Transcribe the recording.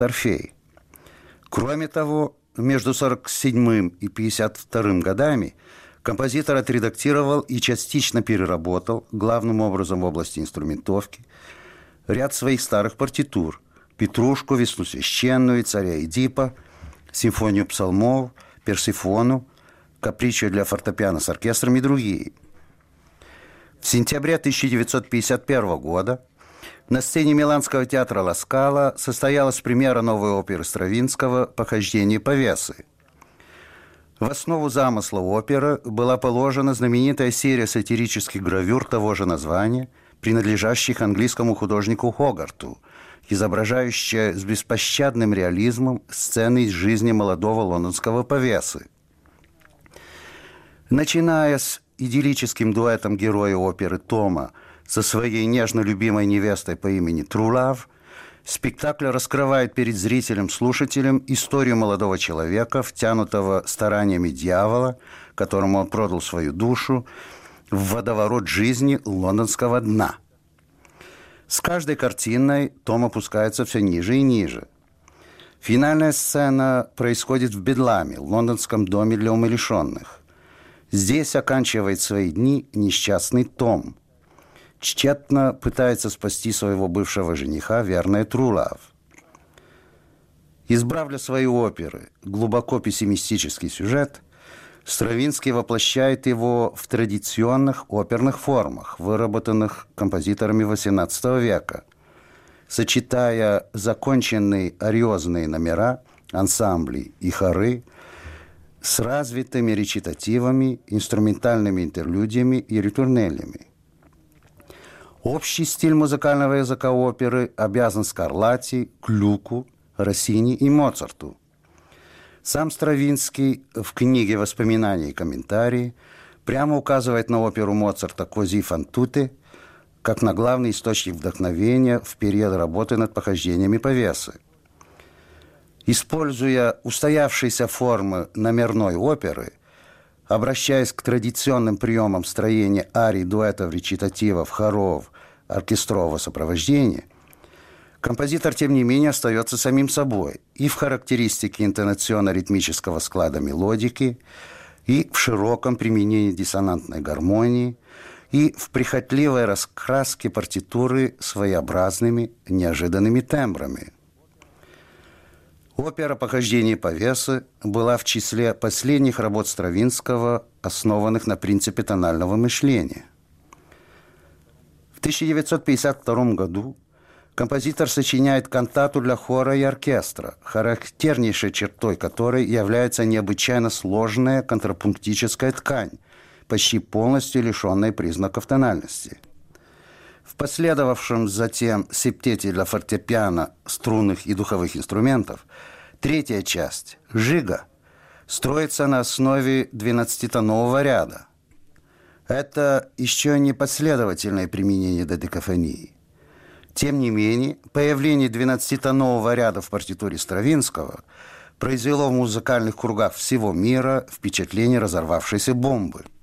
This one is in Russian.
Орфей. Кроме того, между 1947 и 1952 годами композитор отредактировал и частично переработал, главным образом в области инструментовки, ряд своих старых партитур: «Петрушку», «Весну священную», «Царя Эдипа», «Симфонию псалмов», «Персифону», «Каприччо для фортепиано с оркестром» и другие. В сентябре 1951 года на сцене Миланского театра Ла Скала состоялась премьера новой оперы Стравинского «Похождение Павесы». В основу замысла оперы была положена знаменитая серия сатирических гравюр того же названия, принадлежащих английскому художнику Хогарту, изображающая с беспощадным реализмом сцены из жизни молодого лондонского повесы. Начиная с идиллическим дуэтом героя оперы Тома со своей нежно любимой невестой по имени True Love, спектакль раскрывает перед зрителем-слушателем историю молодого человека, втянутого стараниями дьявола, которому он продал свою душу, в водоворот жизни лондонского дна. С каждой картиной Том опускается все ниже и ниже. Финальная сцена происходит в Бедламе, лондонском доме для умалишенных. Здесь оканчивает свои дни несчастный Том. Тщетно пытается спасти своего бывшего жениха верная True Love. Избрав для своей оперы глубоко пессимистический сюжет, Стравинский воплощает его в традиционных оперных формах, выработанных композиторами XVIII века, сочетая законченные ариозные номера, ансамбли и хоры с развитыми речитативами, инструментальными интерлюдиями и ритурнелями. Общий стиль музыкального языка оперы обязан Скарлатти, Глюку, Россини и Моцарту. Сам Стравинский в книге «Воспоминания и комментарии» прямо указывает на оперу Моцарта «Кози фан туте» как на главный источник вдохновения в период работы над похождениями Павесы. Используя устоявшиеся формы номерной оперы, обращаясь к традиционным приемам строения арий, дуэтов, речитативов, хоров, оркестрового сопровождения, композитор, тем не менее, остается самим собой и в характеристике интонационно-ритмического склада мелодики, и в широком применении диссонантной гармонии, и в прихотливой раскраске партитуры своеобразными, неожиданными тембрами. Опера «Похождение Павесы» была в числе последних работ Стравинского, основанных на принципе тонального мышления. В 1952 году композитор сочиняет кантату для хора и оркестра, характернейшей чертой которой является необычайно сложная контрапунктическая ткань, почти полностью лишенная признаков тональности. В последовавшем затем септете для фортепиано, струнных и духовых инструментов третья часть, «Жига», строится на основе 12-тонового ряда. Это еще не последовательное применение додекафонии. Тем не менее, появление 12-тонового ряда в партитуре Стравинского произвело в музыкальных кругах всего мира впечатление разорвавшейся бомбы.